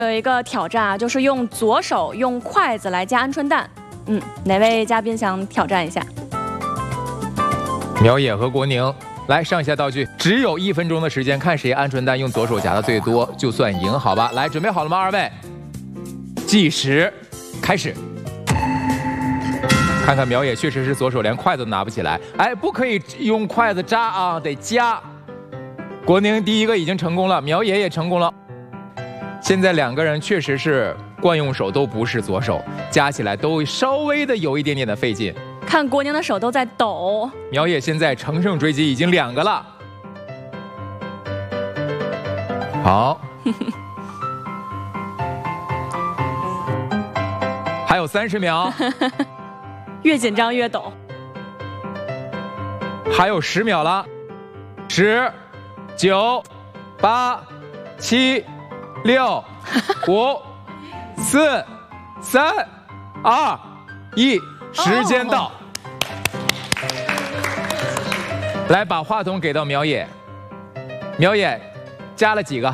有一个挑战啊，就是用左手用筷子来夹鹌鹑蛋。哪位嘉宾想挑战一下？ 苗野和国宁，来上一下道具，只有1分钟的时间，看谁鹌鹑蛋用左手夹的最多，就算赢，好吧？来，准备好了吗，二位？计时，开始。看看苗野确实是左手连筷子都拿不起来，哎，不可以用筷子扎啊，得夹。国宁第一个已经成功了，苗野也成功了。现在2个人确实是惯用手都不是左手，加起来都稍微的有一点点的费劲。 看国宁的手都在抖。 苗野现在乘胜追击，已经2个了。好，还有30秒。 越紧张越抖。 还有10秒了，10、9、8、7、6、5、4、3、2、1，时间到。来，把话筒给到苗野。苗野，加了几个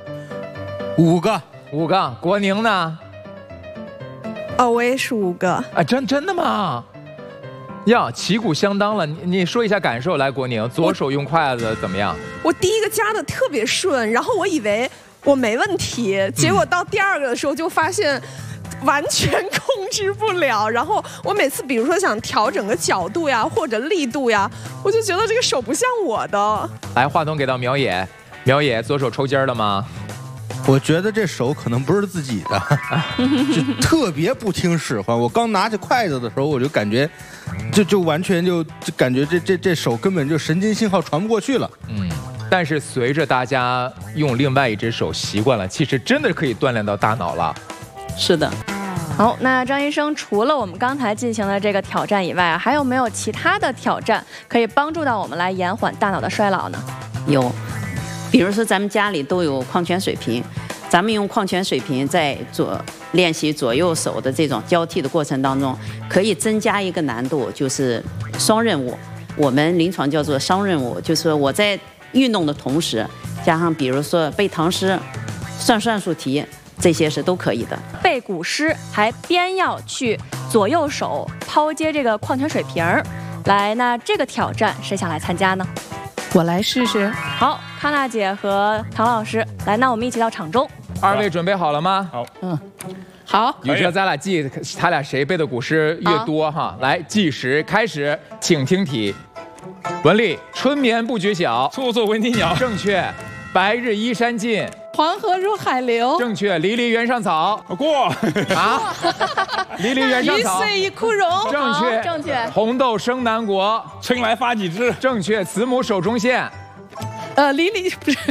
？5个。5个。国宁呢？ 哦，我也是5个。 啊，真的吗？呀，旗鼓相当了。你说一下感受，来，国宁，左手用筷子怎么样？ 我第一个夹的特别顺，然后我以为我没问题，结果到第2个的时候就发现完全控制不了。然后我每次比如说想调整个角度呀，或者力度呀，我就觉得这个手不像我的。 来，话筒给到苗野。苗野，左手抽筋了吗？ 我觉得这手可能不是自己的，就特别不听使唤。我刚拿起筷子的时候，我就感觉，就完全就感觉这手根本就神经信号传不过去了。 但是随着大家用另外一只手习惯了，其实真的可以锻炼到大脑了。 是的。好，那张医生，除了我们刚才进行的这个挑战以外，还有没有其他的挑战可以帮助到我们来延缓大脑的衰老呢？ 有。比如说咱们家里都有矿泉水瓶，咱们用矿泉水瓶在练习左右手的这种交替的过程当中，可以增加一个难度，就是双任务。我们临床叫做双任务，就是我在运动的同时，加上比如说背唐诗、算术题，这些是都可以的。 背古诗还边要去左右手抛接这个矿泉水瓶儿。来，那这个挑战谁想来参加呢？ 我来试试。 好，康娜姐和唐老师，来，那我们一起到场中。 2位准备好了吗？ 好。好。 宇哲，咱俩记他俩谁背的古诗越多哈。来，计时开始，请听题。文丽，春眠不觉晓， 处处闻啼鸟。 正确。白日依山尽， 黄河入海流。 正确。离离原上草。 过。 啊。离离原上草。 一岁一枯荣。 正确。 正确。 红豆生南国， 春来发几枝。 正确。慈母手中线。 离离不是。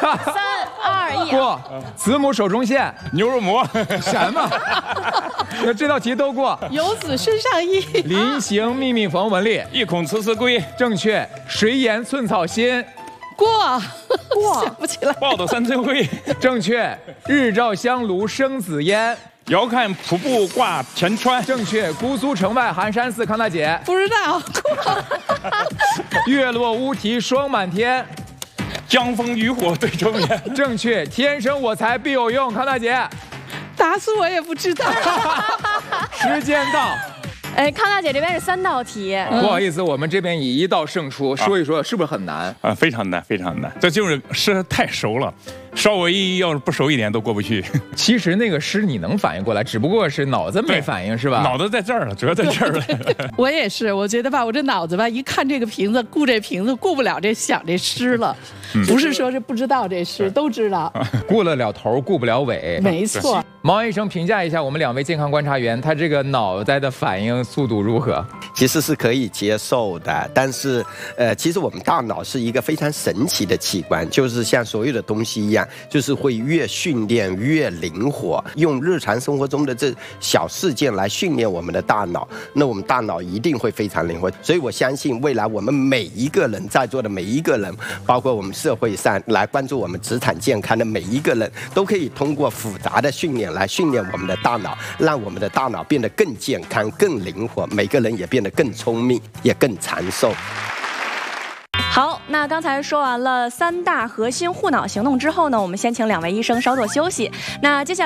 3、2、1。 过。慈母手中线。 牛肉馍。 什么？那这道题都过。 游子身上衣。 临行密密缝，文丽。 一孔迟迟归。 正确。谁言寸草心。 过。想不起来。 报得三春晖。 正确。日照香炉生紫烟。 遥看瀑布挂前川。 正确。姑苏城外寒山寺，康大姐。 不知道。过。 月落乌啼霜满天。 江枫渔火对愁眠。 正确。天生我材必有用，康大姐。 打死我也不知道。 时间到。 哎，康大姐这边是3道题。 不好意思，我们这边以1道胜出，说一说是不是很难？ 非常难，非常难。这就是诗太熟了，稍微要是不熟一点都过不去。 其实那个诗你能反应过来，只不过是脑子没反应，是吧？ 脑子在这儿了，主要在这儿了。 我也是，我觉得吧，我这脑子吧，一看这个瓶子，顾这瓶子，顾不了这想这诗了。不是说是不知道这诗，都知道。 顾得了头，顾不了尾。 没错。 毛医生评价一下我们2位健康观察员，他这个脑袋的反应速度如何？ 其实是可以接受的，但是其实我们大脑是一个非常神奇的器官，就是像所有的东西一样，就是会越训练越灵活。用日常生活中的这小事件来训练我们的大脑，那我们大脑一定会非常灵活。所以我相信未来我们每一个人在座的每一个人，包括我们社会上来关注我们职场健康的每一个人，都可以通过复杂的训练来训练我们的大脑，让我们的大脑变得更健康、更灵活，每个人也变得更聪明，也更长寿。 好，那刚才说完了3大核心护脑行动之后呢，我们先请2位医生稍作休息。那接下来